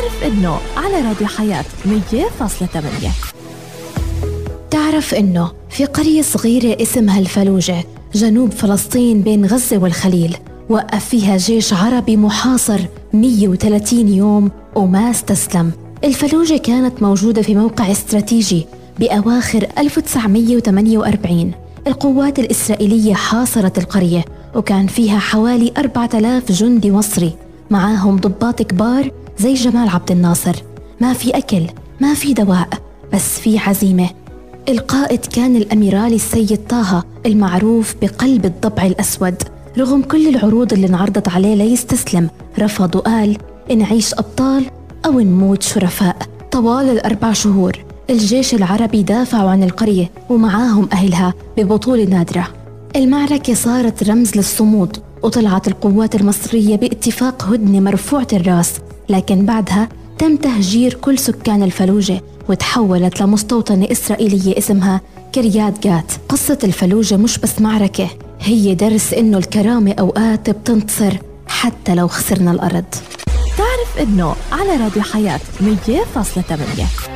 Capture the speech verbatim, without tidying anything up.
تعرف إنه على راديو حياة مية فاصلة ثمانية. تعرف إنه في قرية صغيرة اسمها الفلوجة جنوب فلسطين بين غزة والخليل وقف فيها جيش عربي محاصر مية وثلاثين يوم وما استسلم. الفلوجة كانت موجودة في موقع استراتيجي بأواخر ألف وتسعمية وثمانية وأربعين. القوات الإسرائيلية حاصرت القرية وكان فيها حوالي أربعة آلاف جندي مصري معاهم ضباط كبار زي جمال عبد الناصر. ما في أكل، ما في دواء، بس في عزيمة. القائد كان الأميرالي السيد طه المعروف بقلب الضبع الأسود. رغم كل العروض اللي انعرضت عليه ليستسلم رفض وقال نعيش أبطال أو نموت شرفاء. طوال الأربع شهور الجيش العربي دافعوا عن القرية ومعاهم أهلها ببطولة نادرة. المعركة صارت رمز للصمود وطلعت القوات المصرية باتفاق هدنة مرفوعة الراس، لكن بعدها تم تهجير كل سكان الفلوجة وتحولت لمستوطنة إسرائيلية اسمها كريات جات. قصة الفلوجة مش بس معركة، هي درس إنه الكرامة أوقات بتنتصر حتى لو خسرنا الأرض. تعرف إنه على راديو حياة مية فاصلة ثمانية.